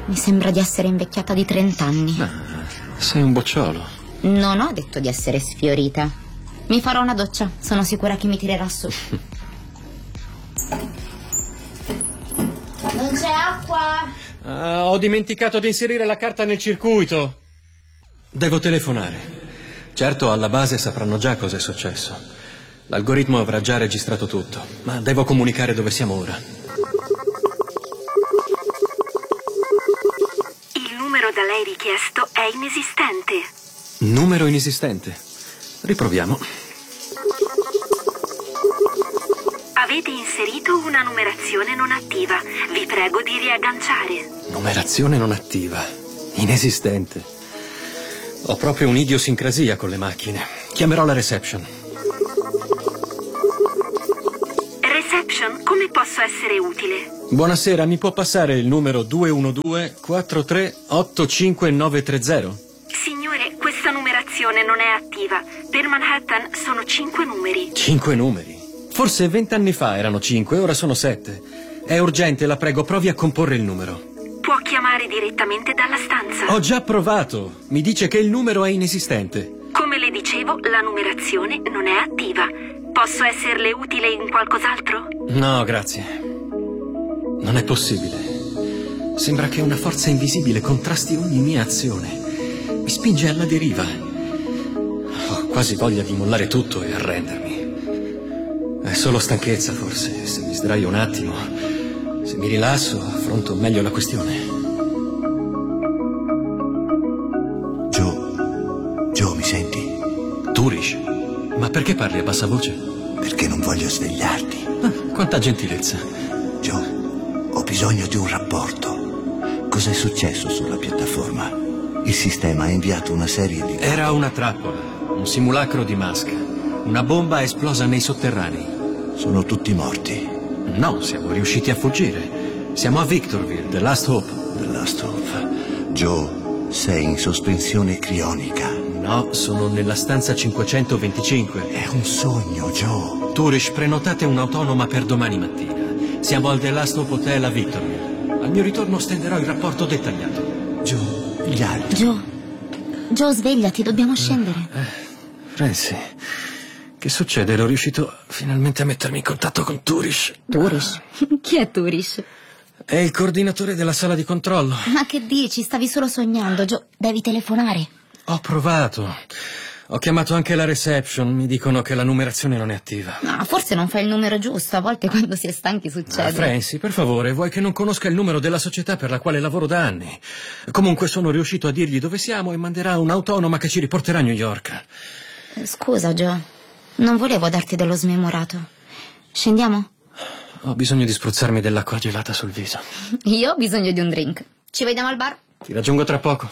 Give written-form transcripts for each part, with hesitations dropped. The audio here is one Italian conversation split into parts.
Mi sembra di essere invecchiata di 30 anni. Sei un bocciolo. Non ho detto di essere sfiorita. Mi farò una doccia, sono sicura che mi tirerà su. Non c'è acqua? Ho dimenticato di inserire la carta nel circuito. Devo telefonare. Certo, alla base sapranno già cosa è successo. L'algoritmo avrà già registrato tutto, ma devo comunicare dove siamo ora. Il numero da lei richiesto è inesistente. Numero inesistente. Riproviamo. Avete inserito una numerazione non attiva. Vi prego di riagganciare. Numerazione non attiva. Inesistente. Ho proprio un'idiosincrasia con le macchine. Chiamerò la reception. Reception, come posso essere utile? Buonasera, mi può passare il numero 212-43-85930? Signore, questa numerazione non è attiva. Per Manhattan sono 5 numeri. 5 numeri? Forse 20 anni fa erano 5, ora sono 7. È urgente, la prego, provi a comporre il numero. Può chiamare direttamente dalla stanza. Ho già provato. Mi dice che il numero è inesistente. Come le dicevo, la numerazione non è attiva. Posso esserle utile in qualcos'altro? No, grazie. Non è possibile. Sembra che una forza invisibile contrasti ogni mia azione. Mi spinge alla deriva. Ho quasi voglia di mollare tutto e arrendermi. È solo stanchezza, forse. Se mi sdraio un attimo, se mi rilasso, affronto meglio la questione. Joe, mi senti? Turish, ma perché parli a bassa voce? Perché non voglio svegliarti. Quanta gentilezza. Joe, ho bisogno di un rapporto. Cos'è successo sulla piattaforma? Il sistema ha inviato una serie di... Era una trappola, un simulacro di Musk. Una bomba esplosa nei sotterranei. Sono tutti morti. No, siamo riusciti a fuggire. Siamo a Victorville, The Last Hope. The Last Hope. Joe, sei in sospensione crionica. No, sono nella stanza 525. È un sogno, Joe. Turish, prenotate un'autonoma per domani mattina. Siamo al The Last Hope Hotel a Victorville. Al mio ritorno stenderò il rapporto dettagliato. Joe, gli altri. Joe, svegliati, dobbiamo scendere. Francie, che succede? Ero riuscito finalmente a mettermi in contatto con Turish. Turish? Chi è Turish? È il coordinatore della sala di controllo. Ma che dici? Stavi solo sognando, Joe. Devi telefonare. Ho provato. Ho chiamato anche la reception. Mi dicono che la numerazione non è attiva. No, forse non fai il numero giusto. A volte quando si è stanchi succede. Francie, per favore, vuoi che non conosca il numero della società per la quale lavoro da anni? Comunque sono riuscito a dirgli dove siamo e manderà un'autonoma che ci riporterà a New York. Scusa, Joe. Non volevo darti dello smemorato. Scendiamo? Ho bisogno di spruzzarmi dell'acqua gelata sul viso. Io ho bisogno di un drink. Ci vediamo al bar? Ti raggiungo tra poco.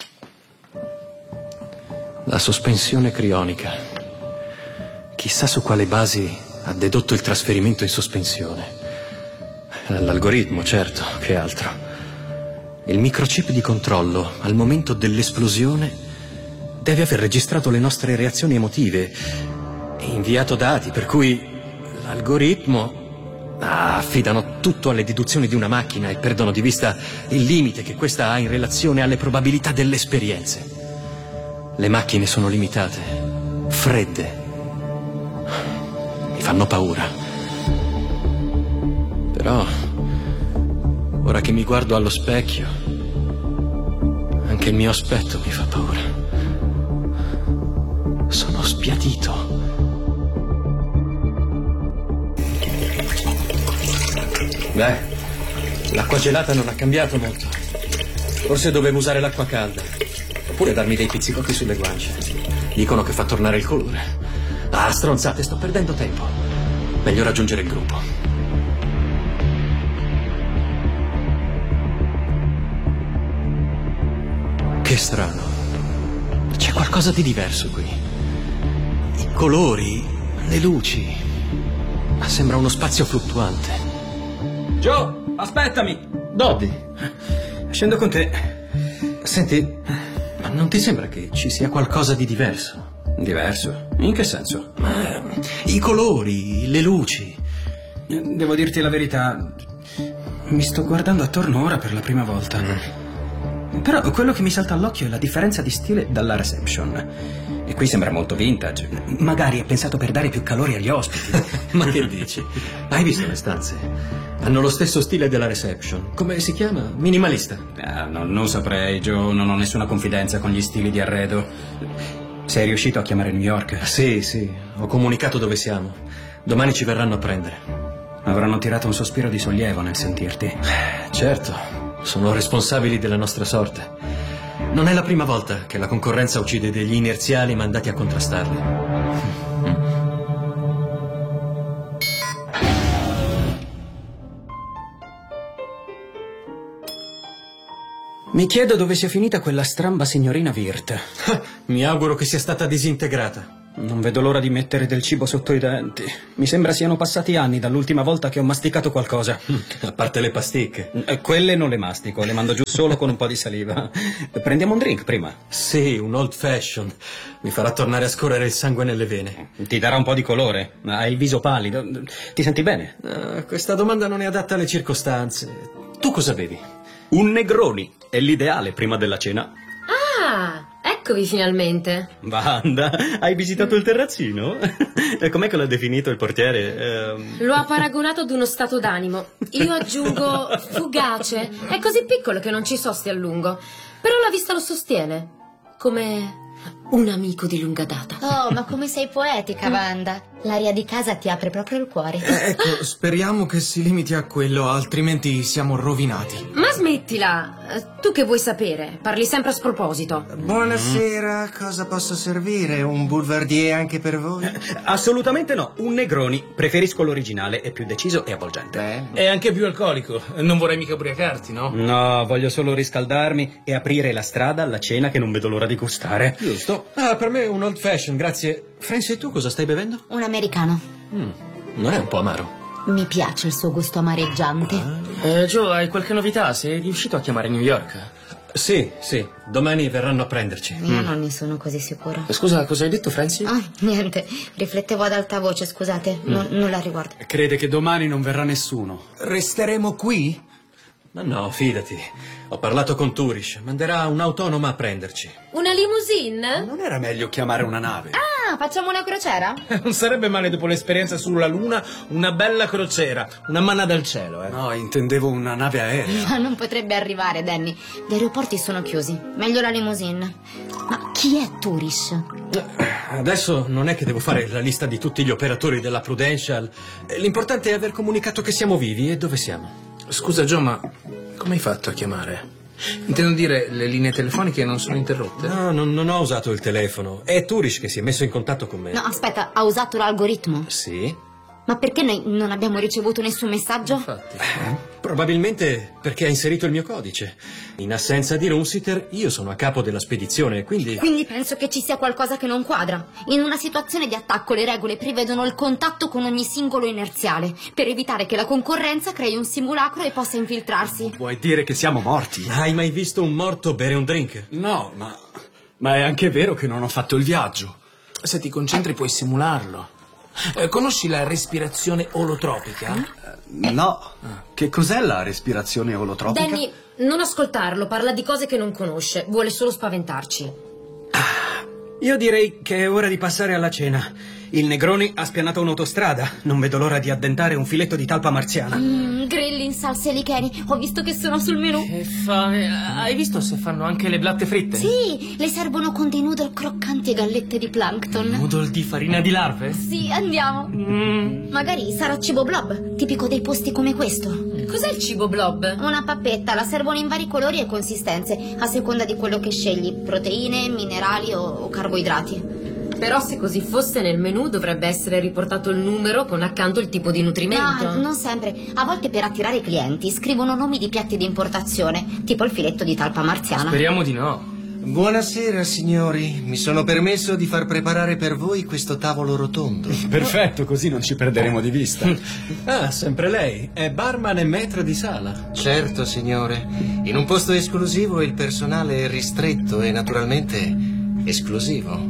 La sospensione crionica. Chissà su quale basi ha dedotto il trasferimento in sospensione. L'algoritmo, certo, che altro. Il microchip di controllo, al momento dell'esplosione, deve aver registrato le nostre reazioni emotive e inviato dati, per cui l'algoritmo... affidano tutto alle deduzioni di una macchina e perdono di vista il limite che questa ha in relazione alle probabilità delle esperienze. Le macchine sono limitate, fredde. Mi fanno paura. Però, ora che mi guardo allo specchio, anche il mio aspetto mi fa paura. Sono sbiadito. Beh, l'acqua gelata non ha cambiato molto. Forse dovevo usare l'acqua calda. Oppure darmi dei pizzicotti sulle guance. Dicono che fa tornare il colore. Ah, stronzate, sto perdendo tempo. Meglio raggiungere il gruppo. Che strano. C'è qualcosa di diverso qui. I colori, le luci. Sembra uno spazio fluttuante. Joe, aspettami! Doddy, Scendo con te. senti, ma non ti sembra che ci sia qualcosa di diverso? Diverso? In che senso? I colori, le luci. Devo dirti la verità. Mi sto guardando attorno ora per la prima volta. Però quello che mi salta all'occhio è la differenza di stile dalla reception. E qui sembra molto vintage. Magari è pensato per dare più calore agli ospiti. Ma che dici? Hai visto le stanze? Hanno lo stesso stile della reception. Come si chiama? Minimalista. No, non saprei, Joe. Non ho nessuna confidenza con gli stili di arredo. Sei riuscito a chiamare New York? Sì, ho comunicato dove siamo. Domani ci verranno a prendere. Avranno tirato un sospiro di sollievo nel sentirti. Certo, sono responsabili della nostra sorte. Non è la prima volta che la concorrenza uccide degli inerziali mandati a contrastarli. Mi chiedo dove sia finita quella stramba signorina Wirth. Mi auguro che sia stata disintegrata. Non vedo l'ora di mettere del cibo sotto i denti. Mi sembra siano passati anni dall'ultima volta che ho masticato qualcosa. A parte le pasticche. Quelle non le mastico, le mando giù solo con un po' di saliva. Prendiamo un drink prima? Sì, un old fashion. Mi farà tornare a scorrere il sangue nelle vene. Ti darà un po' di colore. Hai il viso pallido. Ti senti bene? Questa domanda non è adatta alle circostanze. Tu cosa bevi? Un Negroni. È l'ideale prima della cena. Ah, eccovi finalmente. Wanda, hai visitato il terrazzino? Com'è che l'ha definito il portiere? Lo ha paragonato ad uno stato d'animo. Io aggiungo fugace. È così piccolo che non ci sosti a lungo. Però la vista lo sostiene. Come un amico di lunga data. Oh, ma come sei poetica, Wanda. L'aria di casa ti apre proprio il cuore. Ecco, speriamo che si limiti a quello, altrimenti siamo rovinati. Ma smettila. Tu che vuoi sapere? Parli sempre a sproposito. Buonasera, cosa posso servire? Un boulevardier anche per voi? Assolutamente no, un Negroni. Preferisco l'originale, è più deciso e avvolgente. È anche più alcolico. Non vorrei mica ubriacarti, no? No, voglio solo riscaldarmi e aprire la strada alla cena che non vedo l'ora di gustare. Giusto. Per me un old fashion, grazie. Francie, tu cosa stai bevendo? Un americano. Non è un po' amaro? Mi piace il suo gusto amareggiante. Joe, hai qualche novità? Sei riuscito a chiamare New York? Sì. Domani verranno a prenderci. Io non ne sono così sicura. Scusa, cosa hai detto, Francie? Ah, niente. Riflettevo ad alta voce, scusate. Non la riguardo. Crede che domani non verrà nessuno. Resteremo qui? Ma no, fidati. Ho parlato con Turish. Manderà un'autonoma a prenderci. Una limousine? Non era meglio chiamare una nave? Ah, facciamo una crociera? Non sarebbe male dopo l'esperienza sulla Luna una bella crociera, una manna dal cielo, No, intendevo una nave aerea. Ma non potrebbe arrivare, Danny. Gli aeroporti sono chiusi. Meglio la limousine. Ma chi è Turish? Adesso non è che devo fare la lista di tutti gli operatori della Prudential. L'importante è aver comunicato che siamo vivi e dove siamo. Scusa, Joe, ma come hai fatto a chiamare? Intendo dire, le linee telefoniche non sono interrotte? No, non ho usato il telefono. È Turish che si è messo in contatto con me. No, aspetta, ha usato l'algoritmo? Sì. Ma perché noi non abbiamo ricevuto nessun messaggio? Infatti. Probabilmente perché ha inserito il mio codice. In assenza di Runsiter, io sono a capo della spedizione, quindi... Quindi penso che ci sia qualcosa che non quadra. In una situazione di attacco le regole prevedono il contatto con ogni singolo inerziale, per evitare che la concorrenza crei un simulacro e possa infiltrarsi. Vuoi dire che siamo morti? Hai mai visto un morto bere un drink? No, ma è anche vero che non ho fatto il viaggio. Se ti concentri puoi simularlo. Conosci la respirazione olotropica? No. Che cos'è la respirazione olotropica? Danny, non ascoltarlo, parla di cose che non conosce. Vuole solo spaventarci. Io direi che è ora di passare alla cena. Il Negroni ha spianato un'autostrada. Non vedo l'ora di addentare un filetto di talpa marziana. Grilli in salsa e licheni. Ho visto che sono sul menù. Che fame. Hai visto se fanno anche le blatte fritte? Sì, le servono con dei noodle croccanti e gallette di plankton. Noodle di farina di larve? Sì, andiamo. Magari sarà cibo blob, tipico dei posti come questo. Cos'è il cibo blob? Una pappetta, la servono in vari colori e consistenze, a seconda di quello che scegli, proteine, minerali o carboidrati. Però se così fosse nel menù dovrebbe essere riportato il numero con accanto il tipo di nutrimento. No, non sempre. A volte per attirare i clienti scrivono nomi di piatti di importazione, tipo il filetto di talpa marziana. Speriamo di no. Buonasera, signori. Mi sono permesso di far preparare per voi questo tavolo rotondo. Perfetto, così non ci perderemo di vista. Ah, sempre lei. È barman e maître di sala. Certo, signore. In un posto esclusivo il personale è ristretto e naturalmente esclusivo.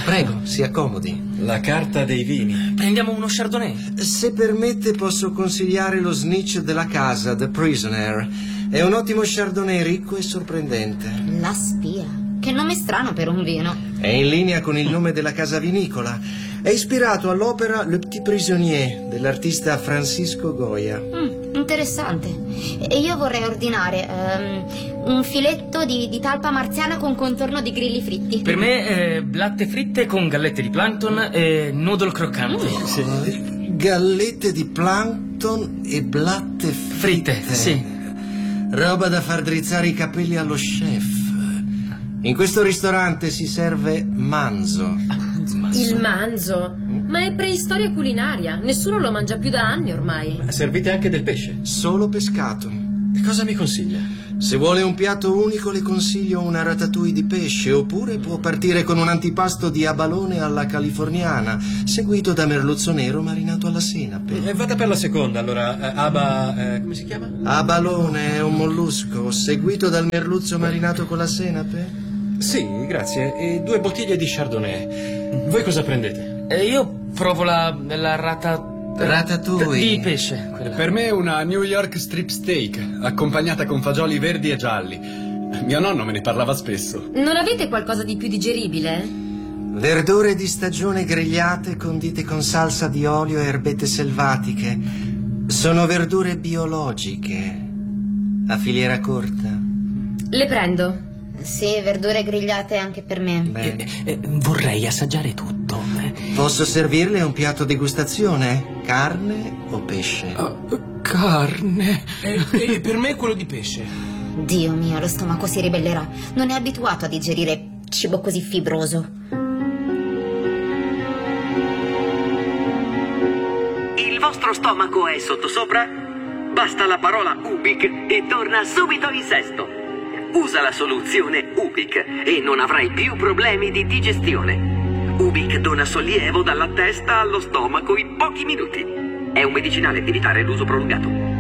Prego, si accomodi. La carta dei vini. Prendiamo uno Chardonnay. Se permette, posso consigliare lo snitch della casa, The Prisoner. È un ottimo Chardonnay ricco e sorprendente. La spia. Che nome strano per un vino. È in linea con il nome della casa vinicola. È ispirato all'opera Le Petit Prisonnier dell'artista Francisco Goya. Interessante. E io vorrei ordinare un filetto di talpa marziana con contorno di grilli fritti. Per me blatte fritte con gallette di plankton e noodle croccanti. Gallette di plankton e blatte fritte. Sì. Roba da far drizzare i capelli allo chef. In questo ristorante si serve manzo. Il manzo? Ma è preistoria culinaria. Nessuno lo mangia più da anni ormai. Servite anche del pesce? Solo pescato. E cosa mi consiglia? Se vuole un piatto unico le consiglio una ratatouille di pesce, oppure può partire con un antipasto di abalone alla californiana, seguito da merluzzo nero marinato alla senape. Vada per la seconda, allora. Come si chiama? Abalone è un mollusco, seguito dal merluzzo marinato con la senape? Sì, grazie. E 2 bottiglie di Chardonnay. Voi cosa prendete? Io provo la ratatouille di pesce. Quella. Per me una New York strip steak, accompagnata con fagioli verdi e gialli. Mio nonno me ne parlava spesso. Non avete qualcosa di più digeribile? Verdure di stagione grigliate condite con salsa di olio e erbette selvatiche. Sono verdure biologiche, a filiera corta. Le prendo. Sì, verdure grigliate anche per me. Vorrei assaggiare tutto. Posso servirle un piatto degustazione? Carne o pesce? Carne. E per me quello di pesce. Dio mio, lo stomaco si ribellerà. Non è abituato a digerire cibo così fibroso. Il vostro stomaco è sottosopra? Basta la parola Ubik e torna subito in sesto. Usa la soluzione Ubik e non avrai più problemi di digestione. Ubik dona sollievo dalla testa allo stomaco in pochi minuti. È un medicinale, evitare l'uso prolungato.